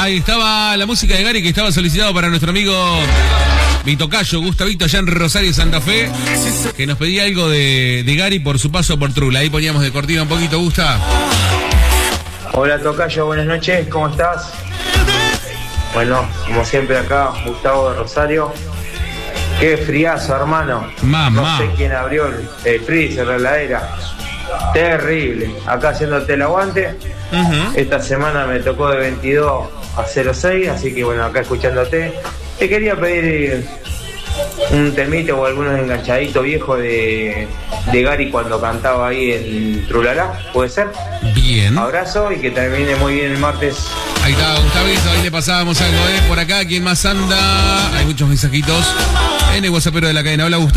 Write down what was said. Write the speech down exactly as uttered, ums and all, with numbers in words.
Ahí estaba la música de Gary que estaba solicitado para nuestro amigo mi tocayo, Gustavito, allá en Rosario, Santa Fe, que nos pedía algo de, de Gary por su paso por Trula. Ahí poníamos de cortina un poquito, Gusta. Hola tocayo, buenas noches, ¿cómo estás? Bueno, como siempre acá, Gustavo de Rosario. Qué friazo, hermano. Mamá. No sé quién abrió el, el freezer, la heladera. Terrible. Acá haciéndote el aguante. Uh-huh. Esta semana me tocó de veintidós a cero seis, así que bueno, acá escuchándote. Te quería pedir un temite o algunos enganchaditos viejos de, de Gary cuando cantaba ahí en Trulalá, ¿puede ser? Bien. Abrazo y que termine muy bien el martes. Ahí está, Gustavito, ahí le pasábamos algo, ¿eh? Por acá, ¿quién más anda? Hay muchos mensajitos en el WhatsApp de la cadena. Hola, Gustavo.